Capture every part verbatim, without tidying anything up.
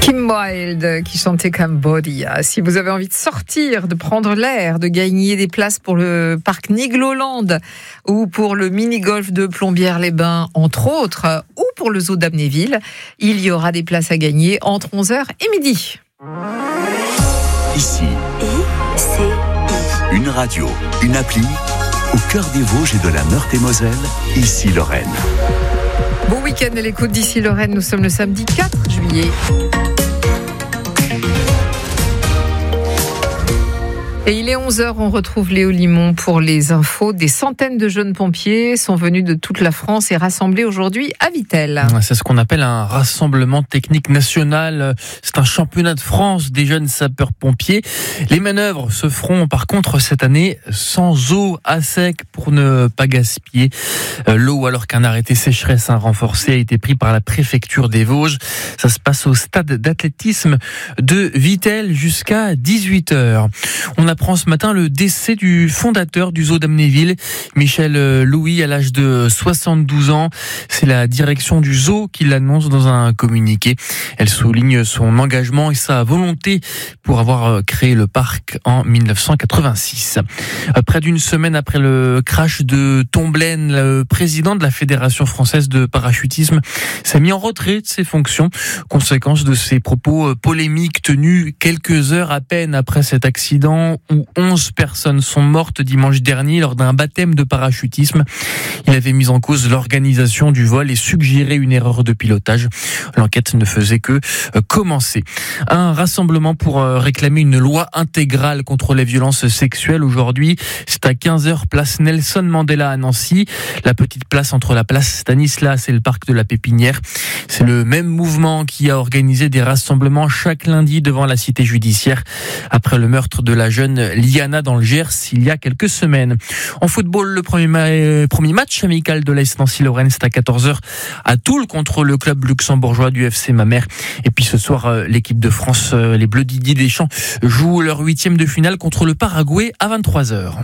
Kim Wilde qui chantait Cambodia. Si vous avez envie de sortir, de prendre l'air, de gagner des places pour le parc Nigloland ou pour le mini-golf de Plombières-les-Bains, entre autres, ou pour le zoo d'Amnéville, il y aura des places à gagner entre onze heures et midi. Ici, I C I. Une radio, une appli, au cœur des Vosges et de la Meurthe-et-Moselle, ici Lorraine. Bon week-end à l'écoute d'ici Lorraine, nous sommes le samedi quatre juillet. Et il est onze heures, on retrouve Léo Limon pour les infos. Des centaines de jeunes pompiers sont venus de toute la France et rassemblés aujourd'hui à Vittel. C'est ce qu'on appelle un rassemblement technique national. C'est un championnat de France des jeunes sapeurs-pompiers. Les manœuvres se feront par contre cette année sans eau, à sec, pour ne pas gaspiller l'eau, alors qu'un arrêté sécheresse renforcé a été pris par la préfecture des Vosges. Ça se passe au stade d'athlétisme de Vittel jusqu'à dix-huit heures. On a apprend ce matin le décès du fondateur du zoo d'Amnéville, Michel Louis, à l'âge de soixante-douze ans. C'est la direction du zoo qui l'annonce dans un communiqué. Elle souligne son engagement et sa volonté pour avoir créé le parc en dix-neuf cent quatre-vingt-six. Près d'une semaine après le crash de Tomblaine, le président de la Fédération française de parachutisme s'est mis en retrait de ses fonctions, conséquence de ses propos polémiques tenus quelques heures à peine après cet accident où onze personnes sont mortes dimanche dernier lors d'un baptême de parachutisme. Il avait mis en cause l'organisation du vol et suggéré une erreur de pilotage. L'enquête ne faisait que commencer. Un rassemblement pour réclamer une loi intégrale contre les violences sexuelles aujourd'hui. C'est à quinze heures, place Nelson Mandela à Nancy. La petite place entre la place Stanislas et le parc de la Pépinière. C'est le même mouvement qui a organisé des rassemblements chaque lundi devant la cité judiciaire après le meurtre de la jeune Liana dans le Gers il y a quelques semaines. En football, le premier, ma- premier match amical de l'A S Nancy-Lorraine, c'est à quatorze heures à Toul contre le club luxembourgeois du F C Mamers. Et puis ce soir, l'équipe de France, les Bleus Didier Deschamps, jouent leur huitième de finale contre le Paraguay à vingt-trois heures.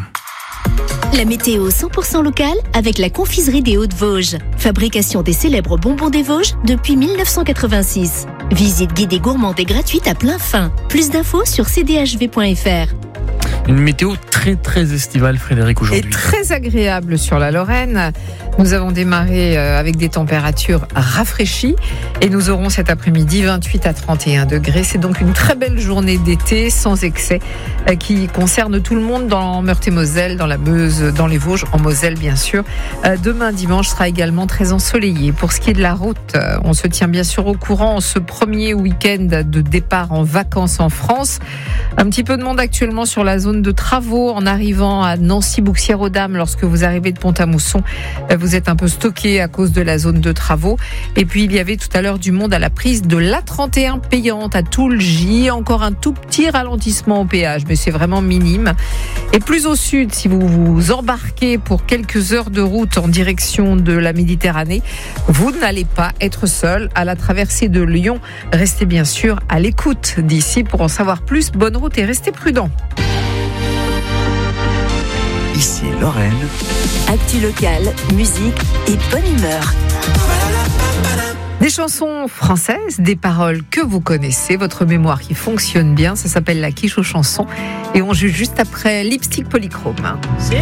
La météo cent pour cent locale avec la confiserie des Hauts-de-Vosges. Fabrication des célèbres bonbons des Vosges depuis dix-neuf cent quatre-vingt-six. Visite guidée gourmande et gratuite à plein fin. Plus d'infos sur c d h v point f r. Une météo très très estivale, Frédéric, aujourd'hui. Et très agréable sur la Lorraine. Nous avons démarré avec des températures rafraîchies et nous aurons cet après-midi vingt-huit à trente et un degrés. C'est donc une très belle journée d'été sans excès qui concerne tout le monde dans Meurthe-et-Moselle, dans la Meuse, dans les Vosges, en Moselle bien sûr. Demain dimanche sera également très ensoleillé. Pour ce qui est de la route, on se tient bien sûr au courant ce premier week-end de départ en vacances en France. Un petit peu de monde actuellement sur la zone de travaux en arrivant à Nancy-Bouxières-aux-Dames. Lorsque vous arrivez de Pont-à-Mousson, vous êtes un peu stocké à cause de la zone de travaux. Et puis il y avait tout à l'heure du monde à la prise de l'A trente et un payante à Toul-Gy. Encore un tout petit ralentissement au péage, mais c'est vraiment minime. Et plus au sud, si vous vous embarquez pour quelques heures de route en direction de la Méditerranée, vous n'allez pas être seul à la traversée de Lyon. Restez bien sûr à l'écoute d'ici pour en savoir plus. Bonne route et restez prudents. Ici Lorraine. Actu locale, musique et bonne humeur. Des chansons françaises, des paroles que vous connaissez, votre mémoire qui fonctionne bien, ça s'appelle la quiche aux chansons et on juge juste après Lipstick Polychrome.